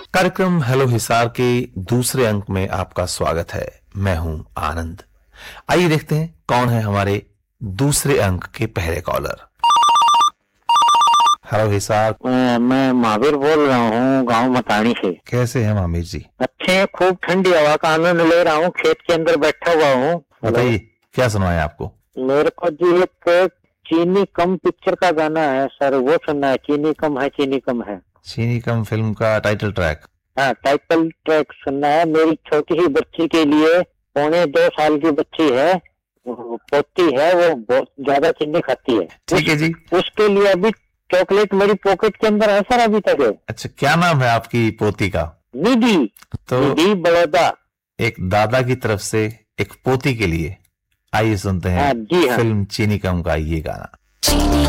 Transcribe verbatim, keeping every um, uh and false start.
कार्यक्रम हेलो हिसार के दूसरे अंक में आपका स्वागत है। मैं हूं आनंद। आइए देखते हैं कौन है हमारे दूसरे अंक के पहले कॉलर। हेलो हिसार। मैं महावीर बोल रहा हूँ गांव मतानी से। कैसे हैं महावीर जी? अच्छे हैं, खूब ठंडी हवा का आनंद ले रहा हूँ, खेत के अंदर बैठा हुआ हूँ। बताइए क्या सुनाए आपको? मेरे को जी एक चीनी कम पिक्चर का गाना है सर, वो सुनना है। चीनी कम है, चीनी कम है। चीनी कम फिल्म का टाइटल ट्रैक? हाँ, टाइटल ट्रैक सुनना है। मेरी छोटी ही बच्ची के लिए, पौने दो साल की बच्ची है, पोती है, वो बहुत ज्यादा चीनी खाती है। ठीक है जी। उसके लिए अभी चॉकलेट मेरी पॉकेट के अंदर है सर, अभी तक है। अच्छा, क्या नाम है आपकी पोती का? निधि। तो निधि बड़ौदा। एक दादा की तरफ से एक पोती के लिए आइए सुनते हैं हाँ, जी हाँ। फिल्म चीनी कम का ये गाना।